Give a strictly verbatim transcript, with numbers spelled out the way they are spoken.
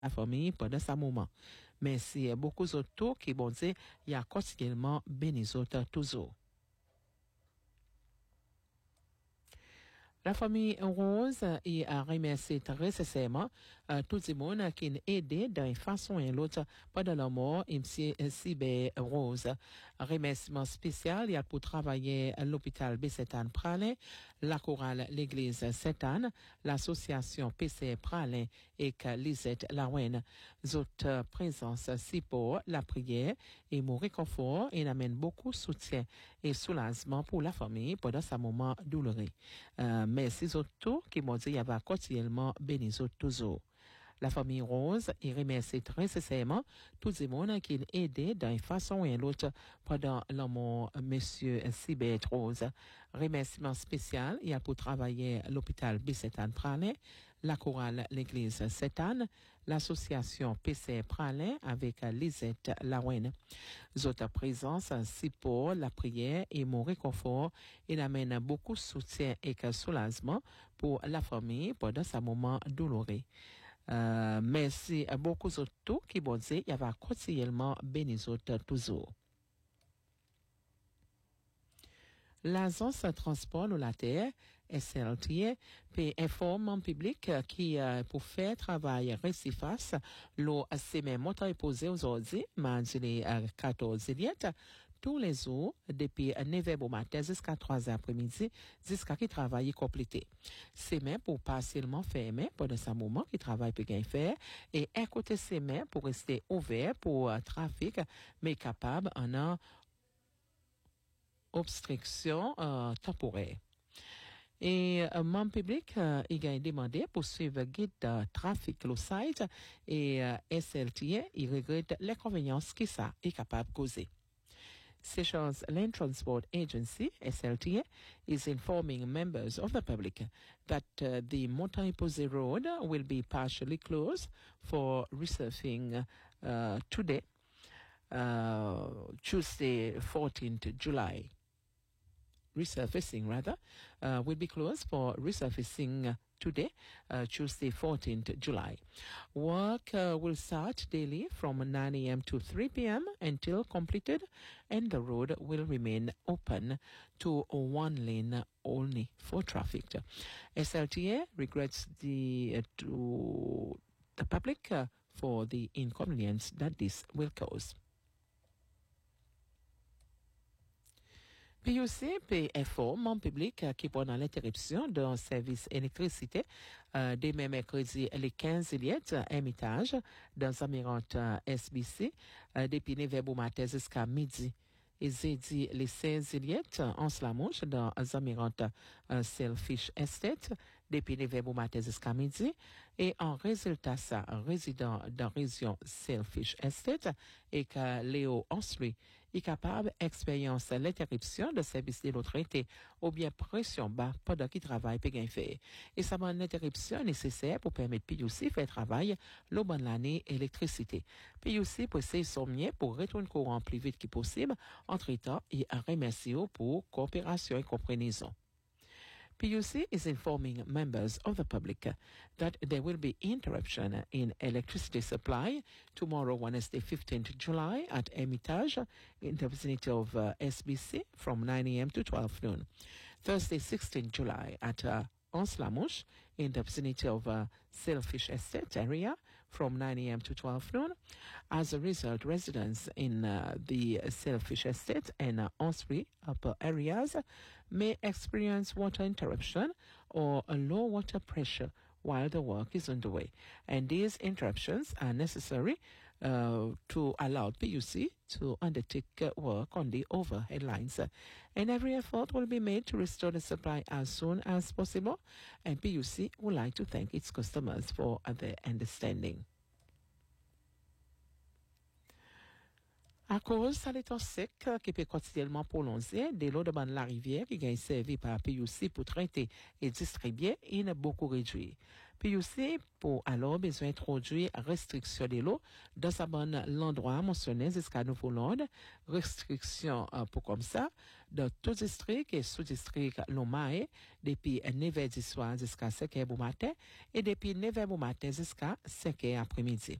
la famille pendant ce moment. Mais c'est beaucoup d'autres qui vont dire, il y a quotidiennement béni autres toujours. La famille Rose y a remercié très sincèrement euh, tout le monde qui a aidé d'une façon ou d'une autre pendant la mort de M. Sibé Rose. Remerciement spécial il y a pour travailler à l'hôpital B sept Anne Pralin, la chorale l'église sept Anne, l'association P C Pralin et que Lisette Lawen. Autres présence si pour la prière et mon réconfort et amène beaucoup soutien et soulagement pour la famille pendant ce moment douloureux. Euh, mais c'est autres qui m'ont dit qu'il y avait quotidiennement béni toujours. La famille Rose, il remercie très sincèrement tous les monde qui ont aidé d'une façon ou d'une autre pendant la mort monsieur Sibé Rose. Remerciement spécial, il y a pour travailler à l'hôpital B sept Anne Pralin, la chorale l'église sept Anne, l'association P C Pralin avec Lisette Lawen. Autres présence, si pour la prière et mon réconfort, il amène beaucoup de soutien et de soulagement pour la famille pendant ce moment douloureux. Euh, merci à beaucoup d'autres qui vont dire, il y avait quotidiennement béni autres toujours. L'agence transport de la terre, S L T A, peut informer le public qui, euh, pour faire travail réciface, l'eau semaine moteur posé aujourd'hui, mardi les quatorze juillet, tous les jours, depuis neuf heures au matin jusqu'à trois heures après-midi, jusqu'à qui travail complété. Semaine pour pas seulement fermer pendant ce moment qui travaille peut bien faire, et un côté semaine pour rester ouvert pour euh, trafic, mais capable en un obstruction euh, temporaire. Et euh, mon public, euh, il a demandé pour suivre guide de trafic le site et euh, S L T A, il regrette l'inconvénience que ça est capable de causer. Seychelles Land Transport Agency, S L T A, is informing members of the public that uh, the Montagne-Posé Road will be partially closed for resurfacing uh, today, uh, Tuesday, fourteenth July. Resurfacing rather, uh, will be closed for resurfacing today, uh, Tuesday, fourteenth July. Work uh, will start daily from nine a.m. to three p.m. until completed, and the road will remain open to one lane only for traffic. S L T A regrets the uh, to the public uh, for the inconvenience that this will cause. P U C peut informer mon public qui pendant l'interruption d'un service électricité euh, demain mercredi les quinze juillet un étage dans environ S B C euh, depuis neuf heures au matin jusqu'à midi. Et jeudi les seize juillet en Slamouche dans environ euh, Selfish Estate depuis neuf heures au matin jusqu'à midi. Et en résultat ça, un résident dans la région Selfish Estate et que Léo Onsluy est capable d'expérience l'interruption de service de l'autorité ou bien pression bas pendant qu'il travaille peut bien faire. Et ça m'a une interruption nécessaire pour permettre P U C faire travail le bon l'année électricité. P U C possède son mieux pour retourner courant plus vite que possible entre temps et un remercier pour coopération et compréhension. P U C is informing members of the public that there will be interruption in electricity supply tomorrow, Wednesday, fifteenth July at Hermitage in the vicinity of uh, S B C from nine a.m. to twelve noon. Thursday, sixteenth July at uh, Onslamouche in the vicinity of uh, Sailfish Estate area from nine a.m. to twelve noon. As a result, residents in uh, the Sailfish Estate and uh, Onsbury upper areas may experience water interruption or a low water pressure while the work is underway. And these interruptions are necessary uh, to allow P U C to undertake uh, work on the overhead lines. And every effort will be made to restore the supply as soon as possible. And P U C would like to thank its customers for uh, their understanding. À cause de l'état sec qui peut quotidiennement prolonger, de l'eau de bande la rivière qui est servie par P U C pour traiter et distribuer, il est beaucoup réduit. Puis aussi, pour alors besoin d'introduire restriction de l'eau dans sa bonne l'endroit mentionné jusqu'à Nouveau-Londres, restriction euh, pour comme ça, dans tout district et sous-district Lomae, depuis neuf heures du soir jusqu'à cinq heures du matin, et depuis neuf heures du matin jusqu'à cinq heures après-midi.